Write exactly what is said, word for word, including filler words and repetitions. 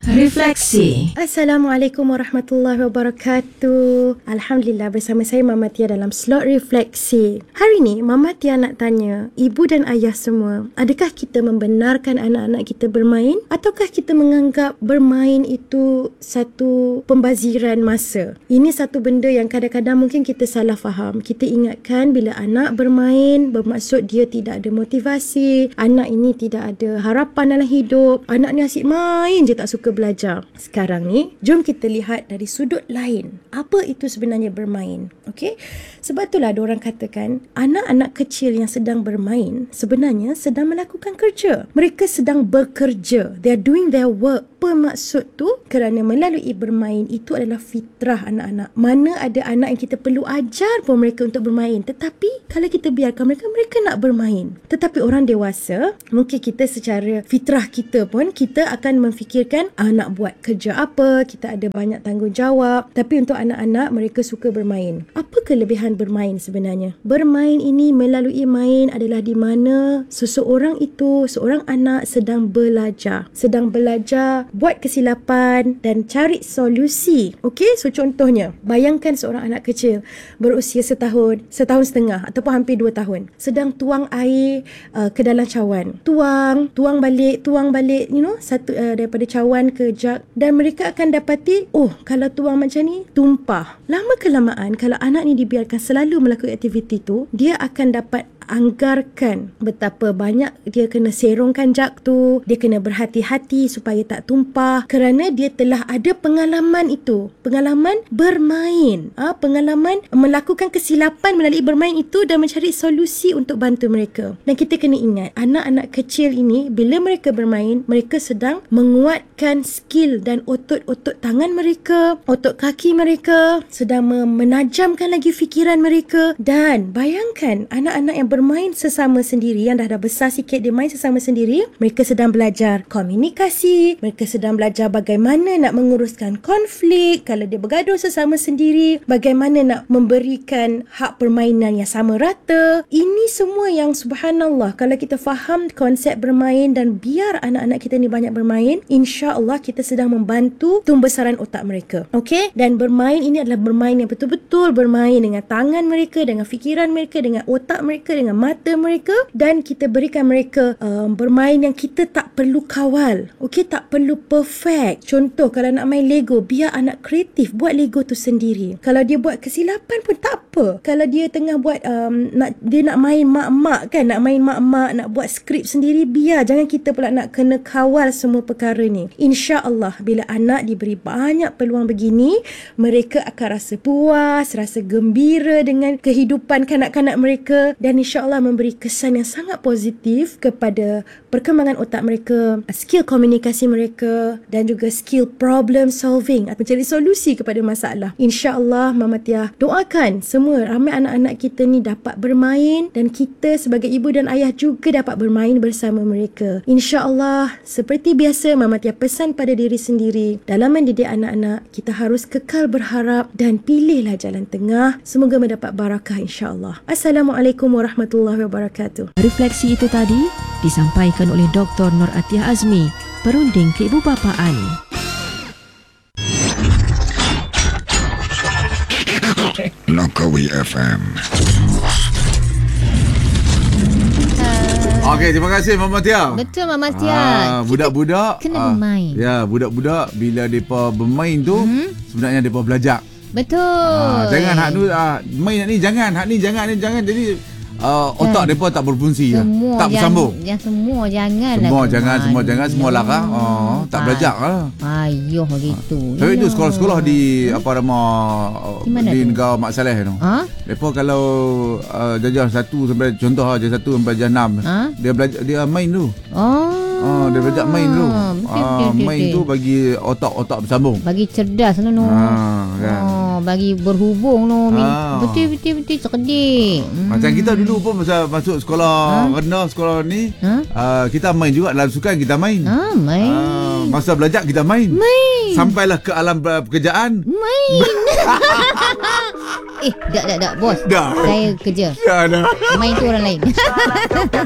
Refleksi. Assalamualaikum warahmatullahi wabarakatuh. Alhamdulillah, bersama saya Mama Tia dalam slot refleksi. Hari ni Mama Tia nak tanya ibu dan ayah semua, adakah kita membenarkan anak-anak kita bermain ataukah kita menganggap bermain itu satu pembaziran masa? Ini satu benda yang kadang-kadang mungkin kita salah faham. Kita ingatkan bila anak bermain bermaksud dia tidak ada motivasi, anak ini tidak ada harapan dalam hidup, anak ni asyik main je, tak suka belajar. Sekarang ni, jom kita lihat dari sudut lain. Apa itu sebenarnya bermain? Okey? Sebab itulah diorang katakan, anak-anak kecil yang sedang bermain sebenarnya sedang melakukan kerja. Mereka sedang bekerja. They are doing their work. Apa maksud tu? Kerana melalui bermain itu adalah fitrah anak-anak. Mana ada anak yang kita perlu ajar pun mereka untuk bermain. Tetapi kalau kita biarkan mereka, mereka nak bermain. Tetapi orang dewasa, mungkin kita secara fitrah kita pun, kita akan memfikirkan ah, nak buat kerja apa, kita ada banyak tanggungjawab. Tapi untuk anak-anak, mereka suka bermain. Apa kelebihan bermain sebenarnya? Bermain ini melalui main adalah di mana seseorang itu, seorang anak sedang belajar. Sedang belajar buat kesilapan dan cari solusi. Okey, so contohnya, bayangkan seorang anak kecil berusia setahun, setahun setengah ataupun hampir dua tahun, sedang tuang air uh, ke dalam cawan. Tuang, tuang balik, tuang balik, you know, satu uh, daripada cawan ke jug, dan mereka akan dapati, oh, kalau tuang macam ni, tumpah. Lama kelamaan, kalau anak ni dibiarkan selalu melakukan aktiviti tu, dia akan dapat anggarkan betapa banyak dia kena serongkan jug tu, dia kena berhati-hati supaya tak tumpah, kerana dia telah ada pengalaman itu, pengalaman bermain, ha, pengalaman melakukan kesilapan melalui bermain itu dan mencari solusi untuk bantu mereka. Dan kita kena ingat, anak-anak kecil ini bila mereka bermain, mereka sedang menguatkan skill dan otot-otot tangan mereka, otot kaki mereka, sedang menajamkan lagi fikiran mereka. Dan bayangkan anak-anak yang bermain sesama sendiri, yang dah dah besar sikit, dia main sesama sendiri, mereka sedang belajar komunikasi, mereka sedang belajar bagaimana nak menguruskan konflik kalau dia bergaduh sesama sendiri, bagaimana nak memberikan hak permainan yang sama rata. Ini semua yang subhanallah, kalau kita faham konsep bermain dan biar anak-anak kita ni banyak bermain, insya-Allah kita sedang membantu tumbesaran otak mereka. Okey? Dan bermain ini adalah bermain yang betul-betul bermain dengan tangan mereka, dengan fikiran mereka, dengan otak mereka, dengan mata mereka, dan kita berikan mereka um, bermain yang kita tak perlu kawal. Okey, tak perlu perfect. Contoh, kalau nak main Lego, biar anak kreatif buat Lego tu sendiri. Kalau dia buat kesilapan pun tak apa. Kalau dia tengah buat um, nak dia nak main mak-mak kan, nak main mak-mak, nak buat skrip sendiri, biar. Jangan kita pula nak kena kawal semua perkara ni. Insya-Allah bila anak diberi banyak peluang begini, mereka akan rasa puas, rasa gembira dengan kehidupan kanak-kanak mereka, dan insya-Allah memberi kesan yang sangat positif kepada perkembangan otak mereka, skill komunikasi mereka, dan juga skill problem solving, mencari solusi kepada masalah. Insya-Allah Mama Tia doakan semua ramai anak-anak kita ni dapat bermain, dan kita sebagai ibu dan ayah juga dapat bermain bersama mereka. Insya-Allah, seperti biasa Mama Tia pesan pada diri sendiri, dalam mendidik anak-anak, kita harus kekal berharap dan pilihlah jalan tengah. Semoga mendapat barakah insya-Allah. Assalamualaikum warahmatullahi wabarakatuh. Refleksi itu tadi disampaikan oleh Doktor Nur Atiyah Azmi, Perunding Keibubapaan. Langkawi F M. Okey, terima kasih Mama Tia. Betul Mama Tia. Ah, budak-budak kena ah, bermain. Ya, budak-budak bila depa bermain tu, hmm? sebenarnya depa belajar. Betul. Ah, jangan hak tu ah, main hak ni jangan, hak ni jangan, ni jangan. Jadi uh, otak depa tak berfungsi, semua tak bersambung. Yang, yang semua jangan lah. Semua jangan, semua jangan, semua larang. Oh, tak belajar lah. Ayuh gitu. Tapi itu sekolah-sekolah di apa nama di, di negara Mak Saleh tu. Ha? Depa kalau uh, jajah satu sampai contoh aja satu sampai jajah enam. Ha? Dia belajar, dia main tu. Oh. Ah, dia belajar main tu. Betul, ah, betul, main betul. tu bagi otak-otak bersambung. Bagi cerdas tu no. Ah, kan. Oh, bagi berhubung no. Ah. Betul betul betul cerdik. Hmm. Macam kita dulu pun masa masuk sekolah ha? rendah, sekolah ni, ha? uh, kita main juga dalam sukan, kita main. Ah, main. Uh, masa belajar kita main. Main. Sampailah ke alam pekerjaan. Main. Eh, dak dak dak bos. Dah. Saya kerja. Ya dah. Main tu orang lain.